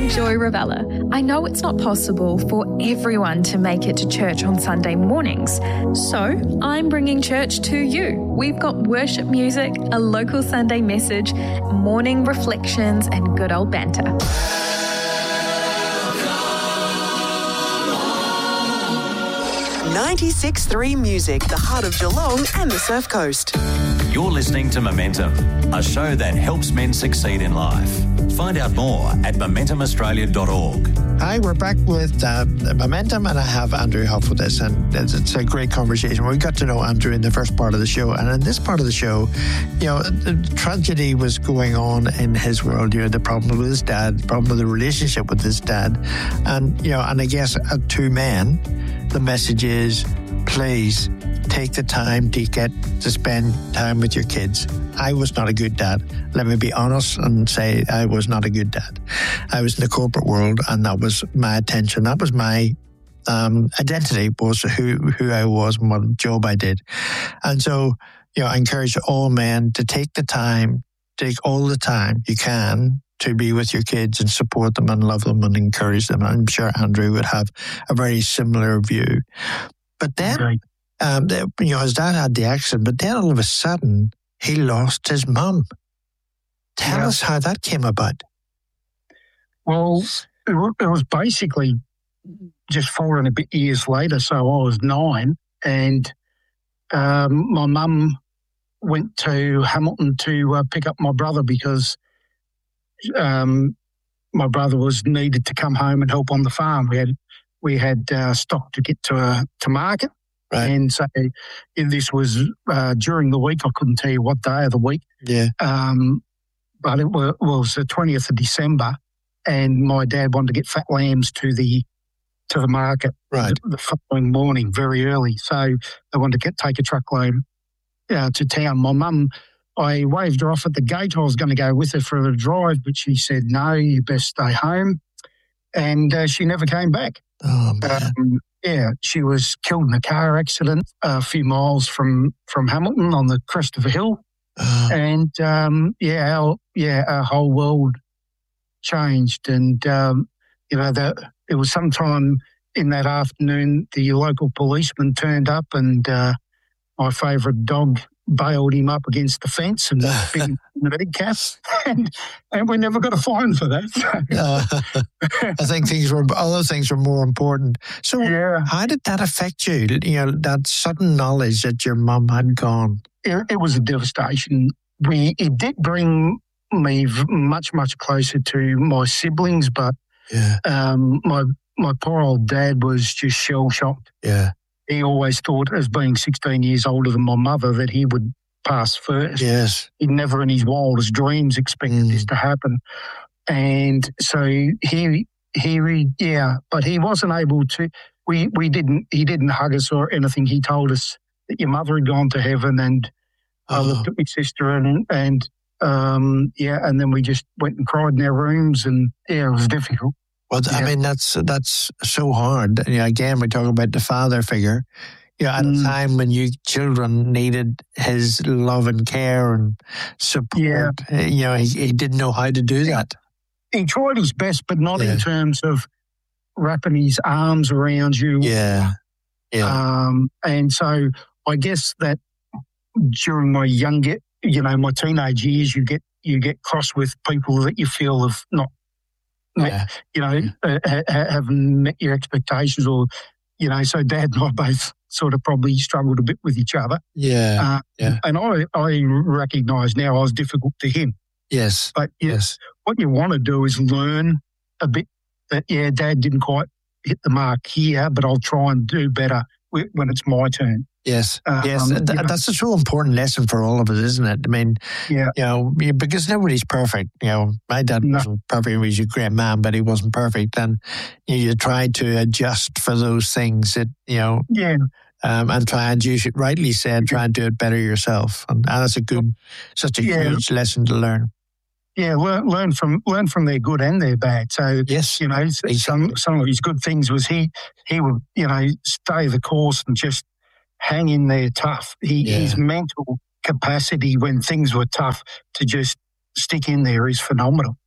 I'm Joy Ravella. I know it's not possible for everyone to make it to church on Sunday mornings, so I'm bringing church to you. We've got worship music, a local Sunday message, morning reflections, and good old banter. 96.3 Music, the heart of Geelong and the Surf Coast. You're listening to Momentum, a show that helps men succeed in life. Find out more at MomentumAustralia.org. Hi, we're back with Momentum, and I have Andrew Huff with us, and it's a great conversation. We got to know Andrew in the first part of the show, and in this part of the show, you know, tragedy was going on in his world. You know, the problem with his dad, the problem with the relationship with his dad, and you know, and I guess to men, the message is, please take the time to get to spend time with your kids. I was not a good dad. Let me be honest and say I was not a good dad. I was in the corporate world, and that was my attention. That was my identity, was who I was and what job I did. And so, you know, I encourage all men to take all the time you can to be with your kids and support them and love them and encourage them. I'm sure Andrew would have a very similar view. But then, you know, his dad had the accident, but then all of a sudden, he lost his mum. Tell us how that came about. Well, it was basically just 4 and a bit years later, so I was 9, and my mum went to Hamilton to pick up my brother because my brother was needed to come home and help on the farm. We had stock to get to market. Right. And so this was during the week. I couldn't tell you what day of the week. Yeah. But it was the 20th of December, and my dad wanted to get fat lambs to the market the following morning, very early. So they wanted to take a truckload to town. My mum, I waved her off at the gate. I was going to go with her for a drive, but she said, no, you best stay home. And she never came back. Oh, man. She was killed in a car accident a few miles from Hamilton on the crest of a hill. Oh. And, our whole world changed. And, you know, it was sometime in that afternoon, the local policeman turned up, and my favourite dog bailed him up against the fence and fit him in the bed cap, and we never got a fine for that. I think other things were more important. So how did that affect you? You know, that sudden knowledge that your mum had gone. It was a devastation. It did bring me much, much closer to my siblings, but my poor old dad was just shell-shocked. Yeah. He always thought, as being 16 years older than my mother, that he would pass first. Yes. He never in his wildest dreams expected this to happen. And so but he wasn't able to, he didn't hug us or anything. He told us that your mother had gone to heaven, and I looked at my sister and then we just went and cried in our rooms, and it was difficult. Well, I mean, that's so hard. You know, again, we're talking about the father figure. You know, at a time when you children needed his love and care and support. Yeah. You know, he didn't know how to do that. He tried his best, but not in terms of wrapping his arms around you. Yeah. And so I guess that during my my teenage years, you get cross with people that you feel have not. Haven't met your expectations, or, you know, so Dad and I both sort of probably struggled a bit with each other. Yeah. And I recognise now I was difficult to him. Yes. But what you want to do is learn a bit that, Dad didn't quite hit the mark here, but I'll try and do better when it's my turn. Yes, that's a so important lesson for all of us, isn't it? I mean, you know, because nobody's perfect. You know, my dad wasn't perfect. He was a great man, but he wasn't perfect. And you try to adjust for those things that, you know, and try and, you should rightly said, try and do it better yourself. And that's such a huge lesson to learn. Yeah, learn from their good and their bad. So, you know, some of his good things was he would, you know, stay the course and just hang in there tough. His mental capacity when things were tough to just stick in there is phenomenal.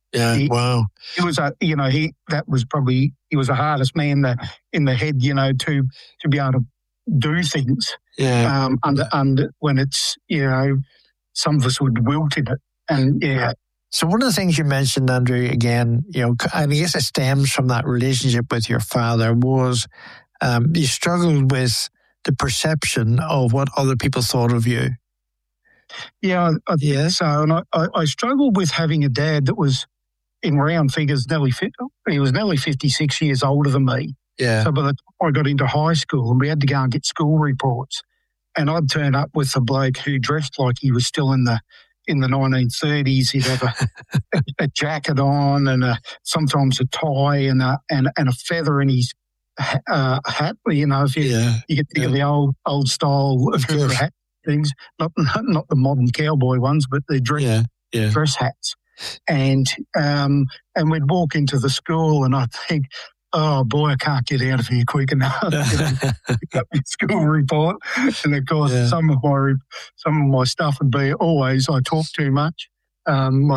Yeah, wow. He was he was the hardest man in the head, to be able to do things. Yeah. Under when it's, some of us would wilt in it. And So one of the things you mentioned, Andrew, again, and I guess it stems from that relationship with your father, was you struggled with the perception of what other people thought of you. Yeah, I think so. And I struggled with having a dad that was, in round figures, he was nearly 56 years older than me. Yeah. So by the time I got into high school, and we had to go and get school reports, and I'd turn up with a bloke who dressed like he was still in the 1930s. He'd have a jacket on and sometimes a tie and a feather in his hat. If you get to the old style of hat things, not the modern cowboy ones, but the dress hats. And we'd walk into the school, and I'd think, oh boy, I can't get out of here quick enough. Pick up your school report, and of course, some of my stuff would be always I talk too much. And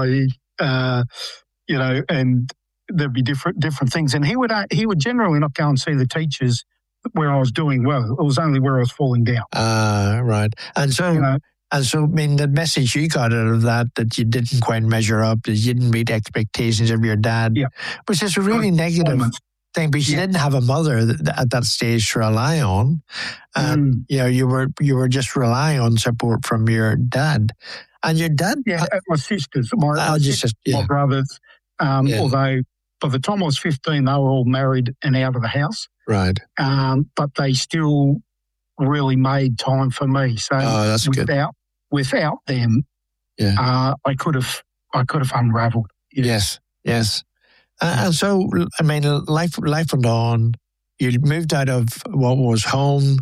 there'd be different things. And he would generally not go and see the teachers where I was doing well. It was only where I was falling down. Right. And so. And so, I mean, the message you got out of that you didn't quite measure up, that you didn't meet expectations of your dad, which is a really negative thing, because you didn't have a mother at that stage to rely on. And, you were just relying on support from your dad. And your dad... Yeah, my sisters, my brothers, although by the time I was 15, they were all married and out of the house. Right. But they still really made time for me. So that's without them, I could have unravelled. Yes. And so, I mean, life went on. You moved out of what was home,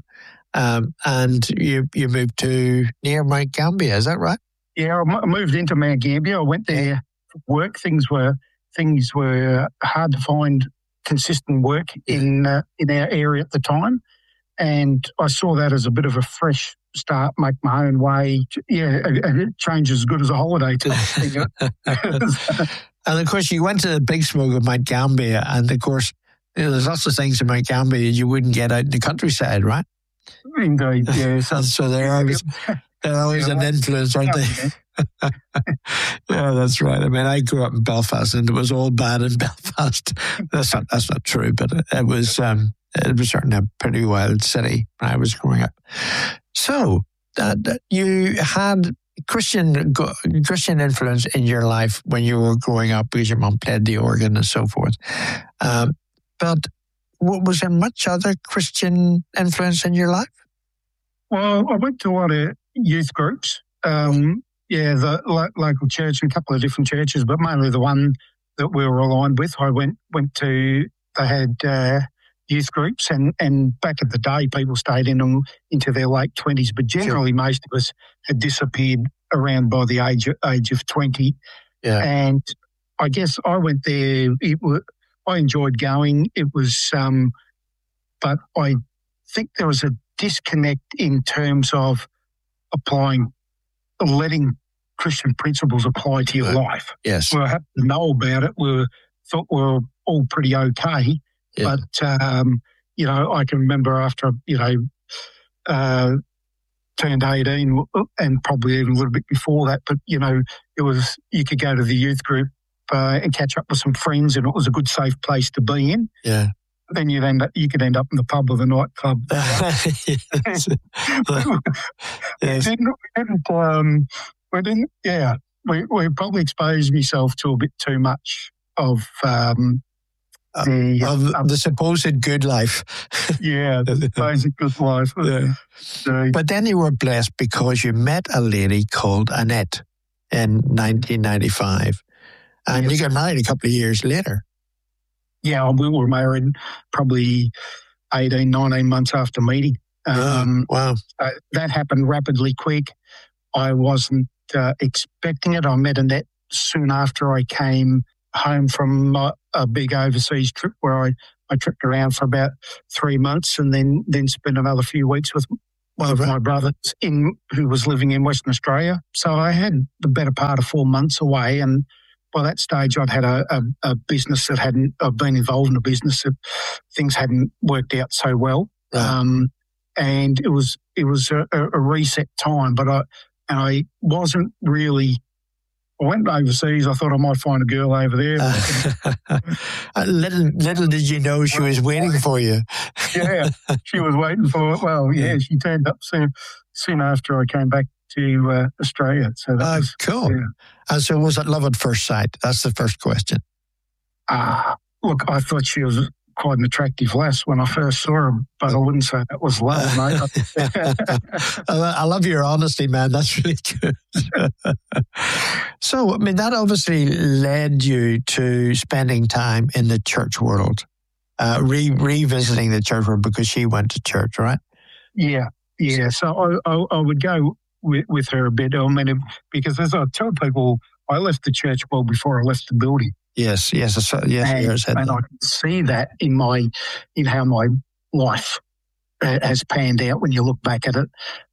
and you moved to near Mount Gambier. Is that right? Yeah, I moved into Mount Gambier. I went there for work. Things were hard to find consistent work in our area at the time. And I saw that as a bit of a fresh start, make my own way. A change is as good as a holiday to And of course, you went to the Big Smoke of Mount Gambier, and of course, there's lots of things in Mount Gambier you wouldn't get out in the countryside, right? Indeed, yes. And so they're always an influence, aren't they? Yeah, that's right. I mean, I grew up in Belfast, and it was all bad in Belfast. That's not true, but it was certainly a pretty wild city when I was growing up. So you had Christian influence in your life when you were growing up, because your mum played the organ and so forth. But was there much other Christian influence in your life? Well, I went to a lot of youth groups. The local church and a couple of different churches, but mainly the one that we were aligned with. I went to. They had youth groups, and back in the day, people stayed in them into their late 20s, but generally most of us had disappeared around by the age of 20. Yeah. And I guess I went there. I enjoyed going. It was, but I think there was a disconnect in terms of letting Christian principles apply to your life. Yes. We happened to know about it. Thought we were all pretty okay. Yeah. But, I can remember after, turned 18 and probably even a little bit before that, but, you could go to the youth group and catch up with some friends, and it was a good, safe place to be in. Yeah. Then you could end up in the pub or the nightclub. We probably exposed myself to a bit too much of the supposed good life. Yeah, the supposed good life. Yeah. But then you were blessed because you met a lady called Annette in 1995, and you got married a couple of years later. Yeah, we were married probably 18, 19 months after meeting. Wow. That happened rapidly quick. I wasn't expecting it. I met Annette soon after I came home from a big overseas trip where I tripped around for about 3 months, and then spent another few weeks with one of my brothers who was living in Western Australia. So I had the better part of 4 months away, and by that stage, I'd had a business that I've been involved in a business that things hadn't worked out so well. Right. And it was a reset time, but I wasn't really. I went overseas. I thought I might find a girl over there. Little did you know she was waiting for you. Yeah, she was waiting for it. Well, yeah, she turned up soon after I came back to Australia. So that was cool. Yeah. And so was it love at first sight? That's the first question. Look, I thought she was quite an attractive lass when I first saw her, but I wouldn't say that was love, mate. I love your honesty, man. That's really good. So, I mean, that obviously led you to spending time in the church world, revisiting the church world because she went to church, right? Yeah. So I would go with her a bit. I mean, because as I tell people, I left the church world before I left the building. Yes. And I can see that in how my life has panned out when you look back at it.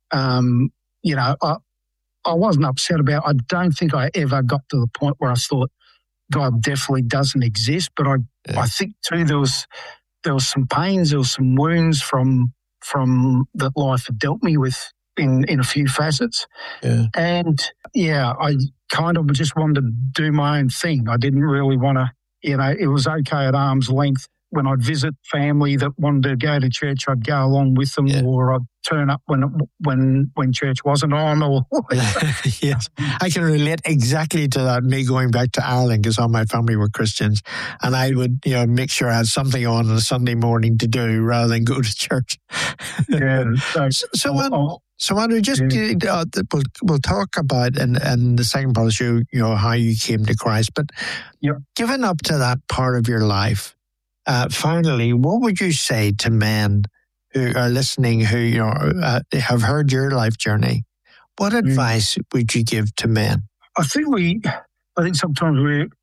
I wasn't upset about. I don't think I ever got to the point where I thought God definitely doesn't exist. But I think too there was some pains, there was some wounds from that life had dealt me with in a few facets. Yeah. And I kind of just wanted to do my own thing. I didn't really want to, it was okay at arm's length. When I'd visit family that wanted to go to church, I'd go along with them, or I'd turn up when church wasn't on. Or yes, I can relate exactly to that. Me going back to Ireland because all my family were Christians, and I would make sure I had something on a Sunday morning to do rather than go to church. Yeah. So Andrew, just we'll talk about in the second part of the show, how you came to Christ. But given up to that part of your life, finally, what would you say to men who are listening, who have heard your life journey? What advice would you give to men? I think sometimes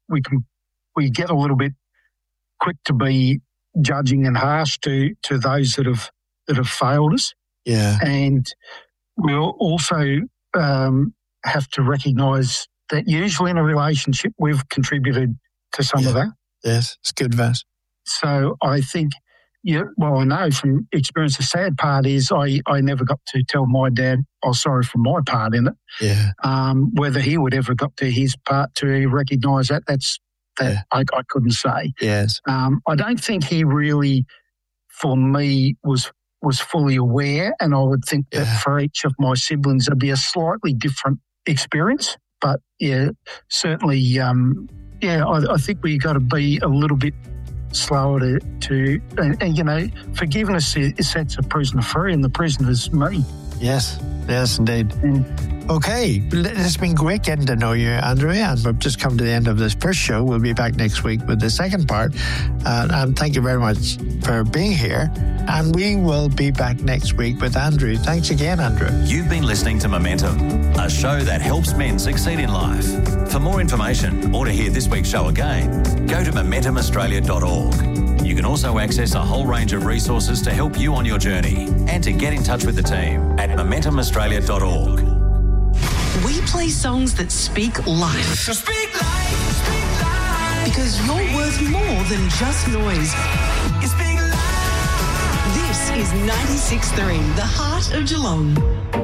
we get a little bit quick to be judging and harsh to those that have failed us. Yeah, and we'll also have to recognise that usually in a relationship we've contributed to some of that. Yes, it's good advice. So I think, I know from experience, the sad part is I never got to tell my dad I was sorry for my part in it. Yeah. Whether he would ever got to his part to recognise that, I couldn't say. Yes. I don't think he really, for me, was fully aware, and I would think that for each of my siblings it'd be a slightly different experience. But certainly, I think we got to be a little bit slower to forgiveness sets a prisoner free, and the prisoner's me. Yes, indeed. Okay, it's been great getting to know you, Andrew, and we've just come to the end of this first show. We'll be back next week with the second part, and thank you very much for being here, and we will be back next week with Andrew. Thanks again, Andrew. You've been listening to Momentum, a show that helps men succeed in life. For more information or to hear this week's show again, go to MomentumAustralia.org. You can also access a whole range of resources to help you on your journey and to get in touch with the team at MomentumAustralia.org. We play songs that speak life. So speak life, speak life. Because you're worth more than just noise. Speak life. This is 96.3, the heart of Geelong.